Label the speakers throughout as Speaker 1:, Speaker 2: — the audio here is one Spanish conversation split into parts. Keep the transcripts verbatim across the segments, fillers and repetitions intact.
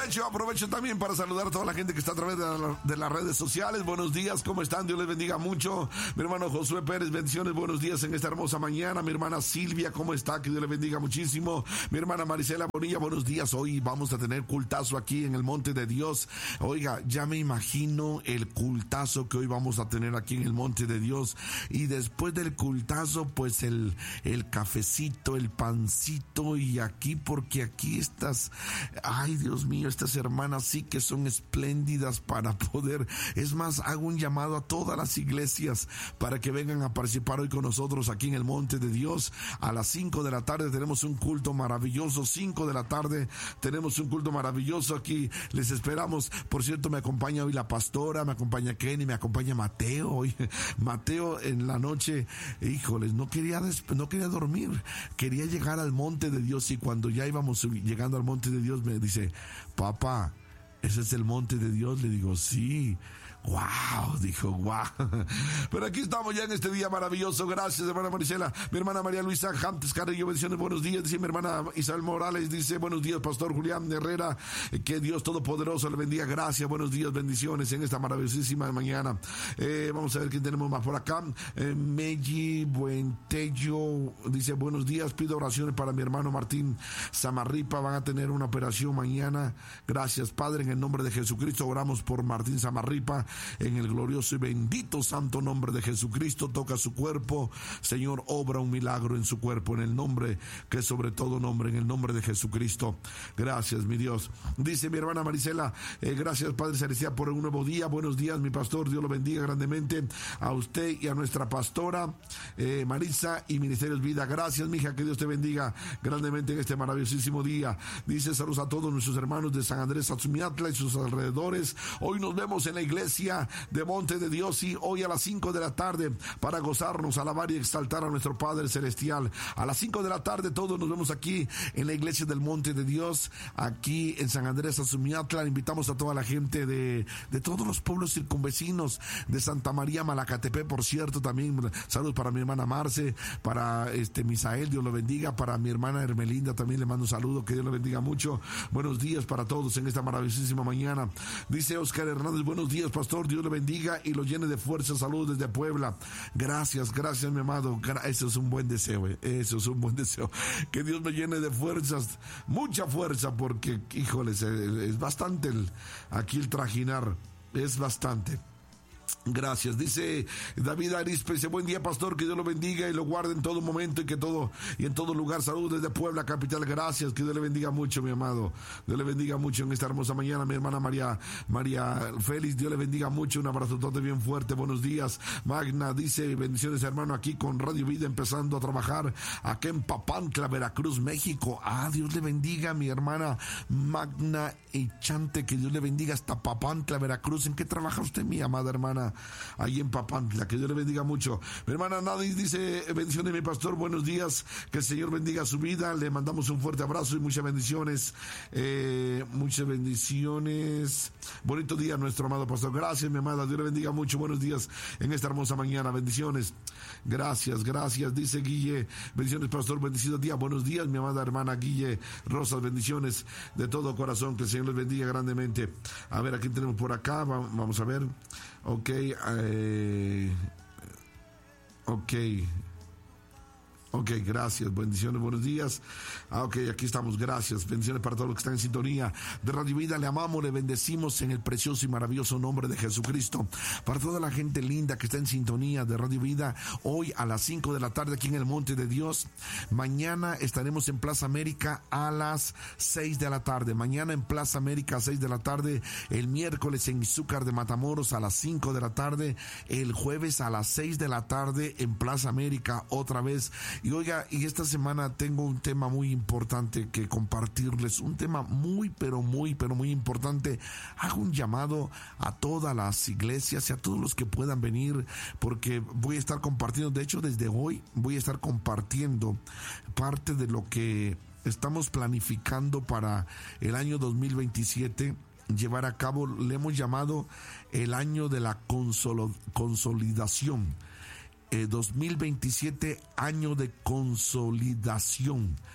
Speaker 1: Aprovecho, aprovecho también para saludar a toda la gente que está a través de, la, de las redes sociales. Buenos días, ¿cómo están? Dios les bendiga mucho. Mi hermano Josué Pérez, bendiciones, buenos días en esta hermosa mañana. Mi hermana Silvia, ¿cómo está? Que Dios le bendiga muchísimo. Mi hermana Marisela Bonilla, buenos días. Hoy vamos a tener cultazo aquí en el Monte de Dios. Oiga, ya me imagino el cultazo que hoy vamos a tener aquí en el Monte de Dios. Y después del cultazo, pues el, el cafecito, el pancito, y aquí, porque aquí estas, ay Dios mío, estas hermanas sí que son espléndidas para poder, es más, hago un llamado a todas las iglesias para que vengan a participar hoy con nosotros aquí en el Monte de Dios. A las cinco de la tarde tenemos un culto maravilloso, cinco de la tarde tenemos un culto maravilloso aquí, les esperamos. Por cierto, me acompaña hoy la pastora, me acompaña Kenny, me acompaña Mateo, hoy Mateo en la noche, híjoles, no quería, no quería dormir, quería llegar al Monte de Dios, y cuando ya íbamos llegando al Monte de Dios me dice, papá, ¿ese es el Monte de Dios? Le digo, sí. Wow, dijo, wow. Pero aquí estamos ya en este día maravilloso. Gracias, hermana Marisela. Mi hermana María Luisa Jantes Carrillo, bendiciones, buenos días. Dice mi hermana Isabel Morales, dice, buenos días, pastor Julián Herrera. Que Dios Todopoderoso le bendiga. Gracias, buenos días, bendiciones en esta maravillosísima mañana. Eh, vamos a ver quién tenemos más por acá. Eh, Meji Buentello dice, buenos días, pido oraciones para mi hermano Martín Samarripa. Van a tener una operación mañana. Gracias, Padre, en el nombre de Jesucristo oramos por Martín Samarripa. En el glorioso y bendito santo nombre de Jesucristo, toca su cuerpo, Señor, obra un milagro en su cuerpo, en el nombre que es sobre todo nombre, en el nombre de Jesucristo. Gracias, mi Dios. Dice mi hermana Marisela, eh, gracias, Padre Celestial, por un nuevo día. Buenos días, mi pastor, Dios lo bendiga grandemente a usted y a nuestra pastora eh, Marisa y Ministerios Vida. Gracias, mija, que Dios te bendiga grandemente en este maravillosísimo día. Dice, saludos a todos nuestros hermanos de San Andrés Atzumiatla y sus alrededores. Hoy nos vemos en la iglesia de Monte de Dios, y hoy a las cinco de la tarde para gozarnos, alabar y exaltar a nuestro Padre Celestial. A las cinco de la tarde todos nos vemos aquí en la iglesia del Monte de Dios, aquí en San Andrés Atzumiatla. Invitamos a toda la gente de, de todos los pueblos circunvecinos, de Santa María Malacatepe, por cierto, también saludos para mi hermana Marce, para este Misael, Dios lo bendiga, para mi hermana Hermelinda también le mando un saludo, que Dios lo bendiga mucho. Buenos días para todos en esta maravillosísima mañana. Dice Oscar Hernández, buenos días, pastor, Dios le bendiga y lo llene de fuerza, salud desde Puebla. Gracias, gracias, mi amado. Eso es un buen deseo, eh. Eso es un buen deseo. Que Dios me llene de fuerzas, mucha fuerza, porque, híjoles, es bastante el, aquí el trajinar, es bastante. Gracias. Dice David Arispe, dice, buen día, pastor, que Dios lo bendiga y lo guarde en todo momento y que todo y en todo lugar. Salud desde Puebla capital. Gracias, que Dios le bendiga mucho, mi amado. Dios le bendiga mucho en esta hermosa mañana. Mi hermana María María Félix, Dios le bendiga mucho. Un abrazo todo bien fuerte. Buenos días. Magna dice, bendiciones, hermano, aquí con Radio Vida, empezando a trabajar aquí en Papantla, Veracruz, México. Ah, Dios le bendiga, mi hermana Magna Echante, que Dios le bendiga hasta Papantla, Veracruz. ¿En qué trabaja usted, mi amada hermana? Ahí en Papantla, que Dios le bendiga mucho. Mi hermana Nadie dice, bendiciones, mi pastor, buenos días, que el Señor bendiga su vida. Le mandamos un fuerte abrazo y muchas bendiciones, eh, muchas bendiciones. Bonito día, nuestro amado pastor. Gracias, mi amada, Dios le bendiga mucho. Buenos días en esta hermosa mañana, bendiciones. Gracias, gracias, dice Guille, bendiciones, pastor, bendecido día. Buenos días, mi amada hermana Guille Rosas, bendiciones de todo corazón, que el Señor les bendiga grandemente. A ver, aquí tenemos por acá, vamos a ver. Ok, eh, ok, ok, gracias, bendiciones, buenos días. Ah, ok, aquí estamos, gracias, bendiciones para todos los que están en sintonía de Radio Vida. Le amamos, le bendecimos en el precioso y maravilloso nombre de Jesucristo. Para toda la gente linda que está en sintonía de Radio Vida, hoy a las cinco de la tarde aquí en el Monte de Dios. Mañana estaremos en Plaza América a las seis de la tarde. Mañana en Plaza América a seis de la tarde. El miércoles en Izúcar de Matamoros a las cinco de la tarde. El jueves a las seis de la tarde en Plaza América otra vez. Y oiga, y esta semana tengo un tema muy importante que compartirles, un tema muy, pero muy, pero muy importante. Hago un llamado a todas las iglesias y a todos los que puedan venir, porque voy a estar compartiendo, de hecho desde hoy voy a estar compartiendo parte de lo que estamos planificando para el año dos mil veintisiete. Llevar a cabo, le hemos llamado el año de la consolo, consolidación. Eh, dos mil veintisiete, año de consolidación.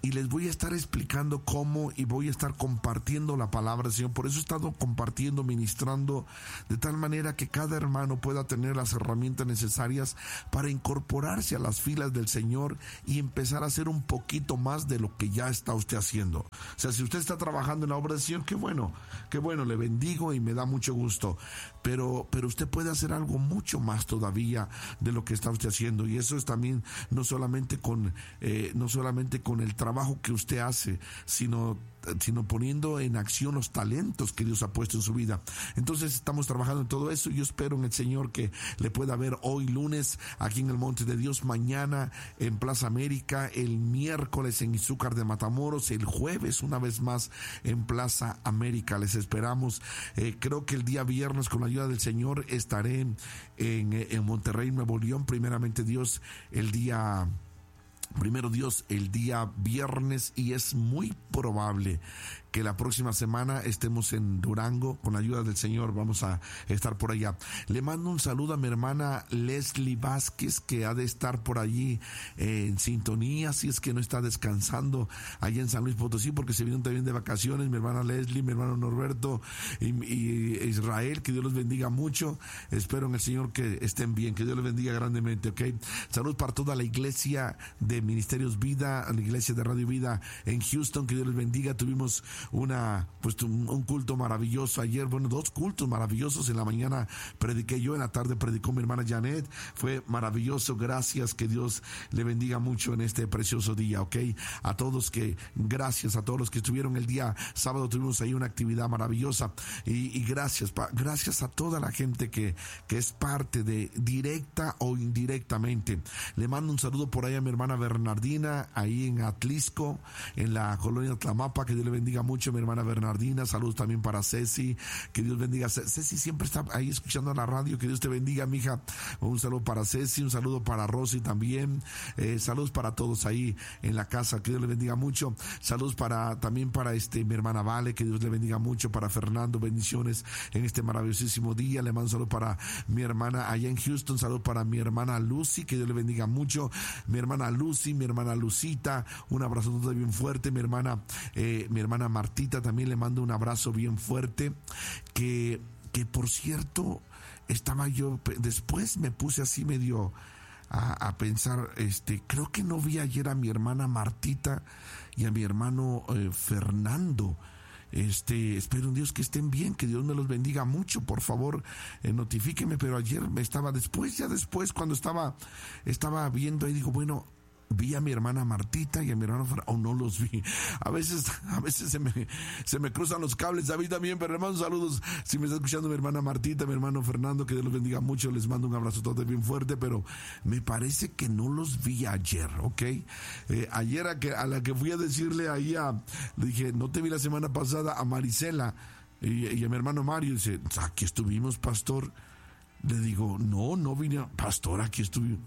Speaker 1: y les voy a estar explicando cómo, y voy a estar compartiendo la palabra del Señor. Por eso he estado compartiendo, ministrando, de tal manera que cada hermano pueda tener las herramientas necesarias para incorporarse a las filas del Señor y empezar a hacer un poquito más de lo que ya está usted haciendo. O sea, si usted está trabajando en la obra del Señor, qué bueno, qué bueno, le bendigo y me da mucho gusto. Pero, pero usted puede hacer algo mucho más todavía de lo que está usted haciendo, y eso es también no solamente con eh, no solamente con el trabajo que usted hace, sino sino poniendo en acción los talentos que Dios ha puesto en su vida. Entonces estamos trabajando en todo eso. Yo espero en el Señor que le pueda ver hoy lunes aquí en el Monte de Dios, mañana en Plaza América, el miércoles en Izúcar de Matamoros, el jueves una vez más en Plaza América. Les esperamos. Eh, creo que el día viernes, con la ayuda del Señor, estaré en, en, en Monterrey, Nuevo León, primeramente Dios, el día... Primero Dios, el día viernes, y es muy probable que la próxima semana estemos en Durango. Con la ayuda del Señor vamos a estar por allá. Le mando un saludo a mi hermana Leslie Vázquez, que ha de estar por allí eh, en sintonía, si es que no está descansando allá en San Luis Potosí, porque se vienen también de vacaciones. Mi hermana Leslie, mi hermano Norberto y, y Israel, que Dios los bendiga mucho. Espero en el Señor que estén bien, que Dios los bendiga grandemente, ¿ok? Salud para toda la iglesia de Ministerios Vida, la iglesia de Radio Vida en Houston, que Dios les bendiga. Tuvimos una pues un, un culto maravilloso ayer, bueno, dos cultos maravillosos. En la mañana prediqué yo, en la tarde predicó mi hermana Janet. Fue maravilloso. Gracias, que Dios le bendiga mucho en este precioso día, ¿ok? A todos que, gracias a todos los que estuvieron el día sábado, tuvimos ahí una actividad maravillosa, y, y gracias, pa, gracias a toda la gente que, que es parte de, directa o indirectamente. Le mando un saludo por ahí a mi hermana Bernardina, ahí en Atlisco, en la colonia Tlamapa, que Dios le bendiga mucho, mi hermana Bernardina. Saludos también para Ceci, que Dios bendiga. Ceci siempre está ahí escuchando la radio, que Dios te bendiga, mija. Un saludo para Ceci, un saludo para Rosy también. Eh, saludos para todos ahí en la casa, que Dios le bendiga mucho. Saludos para también para este mi hermana Vale, que Dios le bendiga mucho. Para Fernando, bendiciones en este maravillosísimo día. Le mando un saludo para mi hermana allá en Houston. Saludos para mi hermana Lucy, que Dios le bendiga mucho. Mi hermana Lucy, mi hermana Lucita, un abrazo bien fuerte. Mi hermana, eh, mi hermana Martita, también le mando un abrazo bien fuerte. Que, que por cierto, estaba yo, después me puse así medio a, a pensar, este, creo que no vi ayer a mi hermana Martita y a mi hermano eh, Fernando. Este, espero en Dios que estén bien, que Dios me los bendiga mucho. Por favor, eh, notifíqueme. Pero ayer me estaba después, ya después, cuando estaba, estaba viendo ahí, digo, bueno, vi a mi hermana Martita y a mi hermano Fernando, o no los vi. A veces, a veces se me, se me cruzan los cables. A mí también, pero les mando saludos. Si me está escuchando mi hermana Martita, mi hermano Fernando, que Dios los bendiga mucho. Les mando un abrazo todo bien fuerte, pero me parece que no los vi ayer, ¿ok? Eh, ayer a, que, a la que fui a decirle ahí a, le dije, no te vi la semana pasada, a Marisela y, y a mi hermano Mario. Dice, aquí estuvimos, pastor. Le digo, no, no vine, pastor, aquí estuvimos.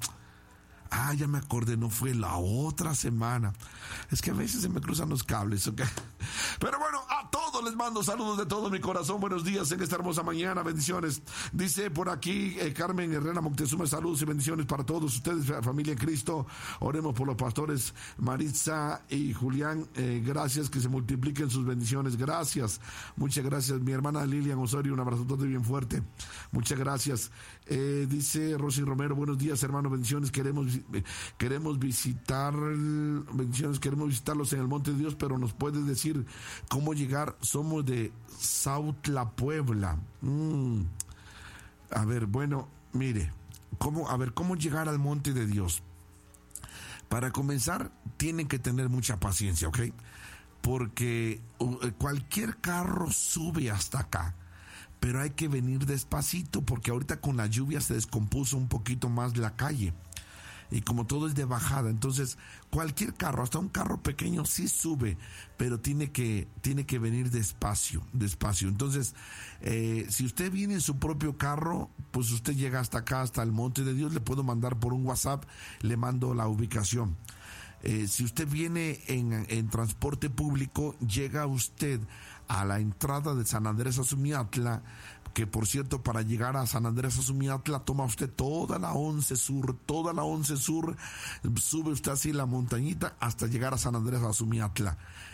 Speaker 1: Ah, ya me acordé, no fue la otra semana. Es que a veces se me cruzan los cables, ¿ok? Pero bueno, a todos les mando saludos de todo mi corazón. Buenos días en esta hermosa mañana, bendiciones. Dice por aquí eh, Carmen Herrera Moctezuma, saludos y bendiciones para todos ustedes, familia en Cristo. Oremos por los pastores Maritza y Julián. Eh, gracias, que se multipliquen sus bendiciones. Gracias, muchas gracias. Mi hermana Lilian Osorio, un abrazo todo bien fuerte. Muchas gracias. Eh, dice Rosy Romero, buenos días, hermano, bendiciones. Queremos Queremos visitar, bendiciones, queremos visitarlos en el Monte de Dios, pero nos puedes decir cómo llegar. Somos de Sautla, Puebla. Mm. A ver, bueno, mire, cómo, a ver, cómo llegar al Monte de Dios. Para comenzar, tienen que tener mucha paciencia, ¿ok? Porque cualquier carro sube hasta acá, pero hay que venir despacito, porque ahorita con la lluvia se descompuso un poquito más la calle. Y como todo es de bajada, entonces cualquier carro, hasta un carro pequeño sí sube, pero tiene que, tiene que venir despacio, despacio. Entonces, eh, si usted viene en su propio carro, pues usted llega hasta acá, hasta el Monte de Dios. Le puedo mandar por un WhatsApp, le mando la ubicación. Eh, si usted viene en, en transporte público, llega usted a la entrada de San Andrés Azumiatla, que por cierto, para llegar a San Andrés Azumiatla toma usted toda la once Sur, toda la once Sur, sube usted así la montañita hasta llegar a San Andrés Azumiatla.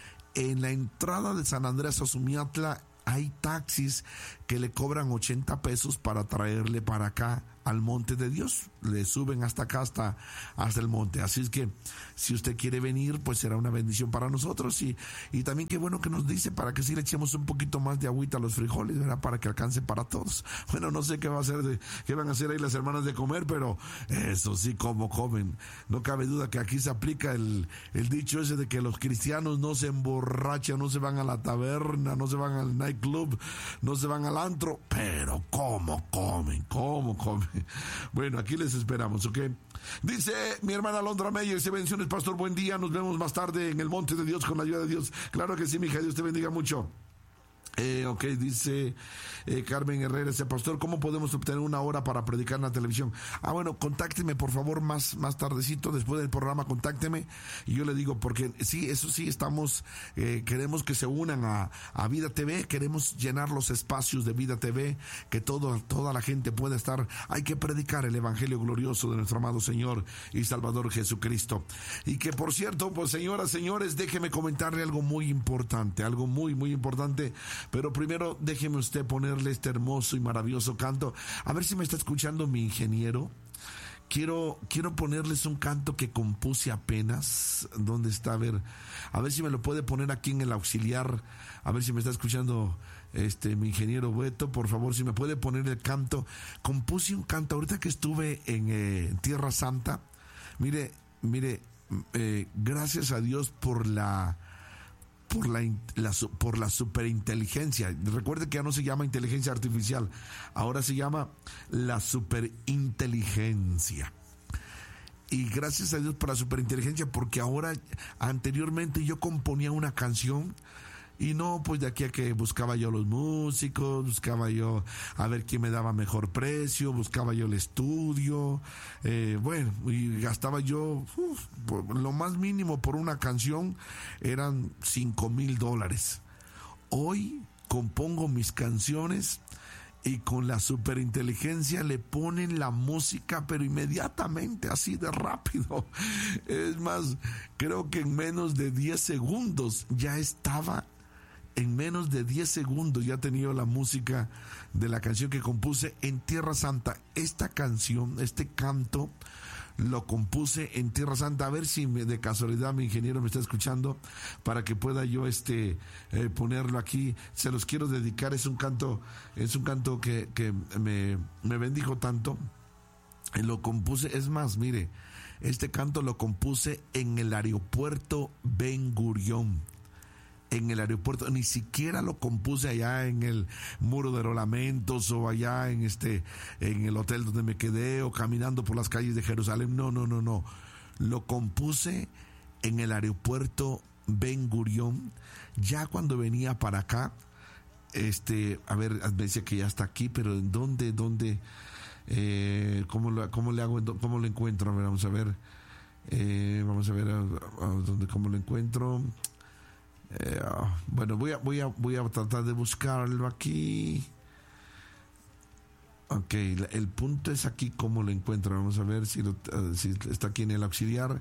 Speaker 1: En la entrada de San Andrés Azumiatla hay taxis que le cobran ochenta pesos para traerle para acá al monte de Dios. Le suben hasta acá, hasta, hasta el monte. Así es que si usted quiere venir, pues será una bendición para nosotros. Y, y también qué bueno que nos dice para que sí le echemos un poquito más de agüita a los frijoles, ¿verdad? Para que alcance para todos. Bueno, no sé qué va a hacer de, qué van a hacer ahí las hermanas de comer, pero eso sí, como comen. No cabe duda que aquí se aplica el, el dicho ese de que los cristianos no se emborrachan, no se van a la taberna, no se van al nightclub, no se van al antro, pero cómo comen, cómo comen. Bueno, aquí les esperamos, ¿ok? Dice mi hermana Alondra Meyer, se bendiciones, pastor, buen día, nos vemos más tarde en el monte de Dios con la ayuda de Dios. Claro que sí, mi hija, Dios te bendiga mucho. Eh, ok, dice eh, Carmen Herrera, ese pastor, ¿cómo podemos obtener una hora para predicar en la televisión? Ah, bueno, contácteme por favor más, más tardecito, después del programa, contácteme y yo le digo, porque sí, eso sí, estamos, eh, queremos que se unan a, a Vida T V, queremos llenar los espacios de Vida T V, que todo, toda la gente pueda estar, hay que predicar el evangelio glorioso de nuestro amado Señor y Salvador Jesucristo. Y que por cierto, pues señoras, señores, déjeme comentarle algo muy importante, algo muy, muy importante. Pero primero déjeme usted ponerle este hermoso y maravilloso canto. A ver si me está escuchando mi ingeniero. Quiero, quiero ponerles un canto que compuse apenas. ¿Dónde está? A ver, a ver si me lo puede poner aquí en el auxiliar. A ver si me está escuchando este mi ingeniero Beto. Por favor, si me puede poner el canto. Compuse un canto ahorita que estuve en eh, Tierra Santa. Mire, mire, eh, gracias a Dios por la... Por la, la, por la superinteligencia. Recuerde que ya no se llama inteligencia artificial, ahora se llama la superinteligencia. Y gracias a Dios por la superinteligencia, porque ahora, anteriormente yo componía una canción y no, pues de aquí a que buscaba yo los músicos, buscaba yo a ver quién me daba mejor precio, buscaba yo el estudio, eh, bueno, y gastaba yo uf, lo más mínimo por una canción eran cinco mil dólares. Hoy compongo mis canciones y con la superinteligencia le ponen la música, pero inmediatamente, así de rápido. Es más, creo que en menos de diez segundos ya estaba. En menos de diez segundos ya tenía la música de la canción que compuse en Tierra Santa. Esta canción, este canto, lo compuse en Tierra Santa. A ver si me, de casualidad mi ingeniero me está escuchando para que pueda yo este eh, ponerlo aquí. Se los quiero dedicar. Es un canto, es un canto que, que me, me bendijo tanto. Lo compuse, es más, mire, este canto lo compuse en el aeropuerto Ben Gurión. En el aeropuerto, ni siquiera lo compuse allá en el muro de los lamentos o allá en este en el hotel donde me quedé o caminando por las calles de Jerusalén. No, no, no, no. Lo compuse en el aeropuerto Ben Gurión, ya cuando venía para acá. Este, a ver, me decía que ya está aquí, pero ¿en dónde, dónde, eh, cómo lo, cómo le hago, cómo lo encuentro? A ver, vamos a ver, eh, vamos a ver a, a dónde, cómo lo encuentro. Eh, bueno, voy a, voy a, voy a tratar de buscarlo aquí. Ok, el punto es aquí cómo lo encuentro. Vamos a ver si, lo, uh, si está aquí en el auxiliar.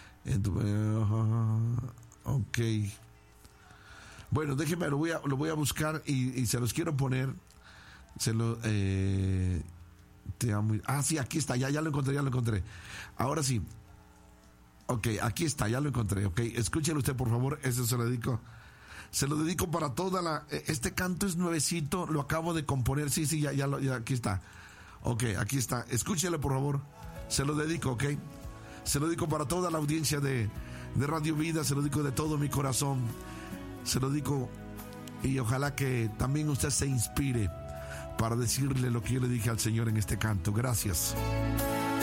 Speaker 1: Uh, ok. Bueno, déjeme, lo voy a, lo voy a buscar y, y se los quiero poner. Se lo, eh, te amo. Ah, sí, aquí está, ya, ya lo encontré, ya lo encontré. Ahora sí. Ok, aquí está, ya lo encontré. Ok, escúchelo usted, por favor. Eso se lo dedico. Se lo dedico para toda la... Este canto es nuevecito, lo acabo de componer. Sí, sí, ya, ya, lo, ya aquí está. Ok, aquí está. Escúchelo, por favor. Se lo dedico, ok. Se lo dedico para toda la audiencia de, de Radio Vida. Se lo dedico de todo mi corazón. Se lo dedico y ojalá que también usted se inspire para decirle lo que yo le dije al Señor en este canto. Gracias.